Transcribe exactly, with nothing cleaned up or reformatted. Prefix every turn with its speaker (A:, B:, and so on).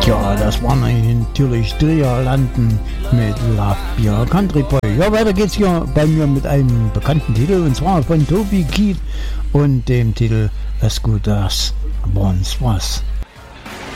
A: Ja, das waren natürlich Dreherlanden mit Love Beer Country Boy. Ja, weiter geht's hier bei mir mit einem bekannten Titel, und zwar von Toby Keith und dem Titel As Good As Once Was.